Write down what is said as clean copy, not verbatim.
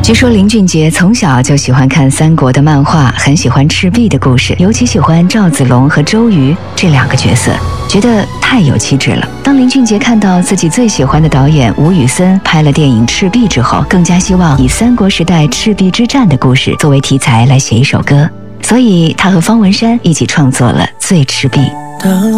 据说林俊杰从小就喜欢看三国的漫画，很喜欢赤壁的故事，尤其喜欢赵子龙和周瑜这两个角色，觉得太有气质了。当林俊杰看到自己最喜欢的导演吴宇森拍了电影《赤壁》之后，更加希望以三国时代赤壁之战的故事作为题材来写一首歌，所以他和方文山一起创作了《醉赤壁》。